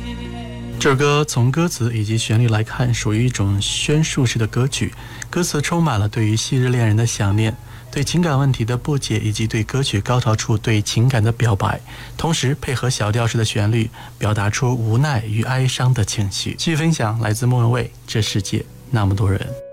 这首歌从歌词以及旋律来看，属于一种宣述式的歌曲，歌词充满了对于昔日恋人的想念，对情感问题的不解，以及对歌曲高潮处对情感的表白，同时配合小调式的旋律，表达出无奈与哀伤的情绪。继续分享来自莫文蔚《这世界那么多人》。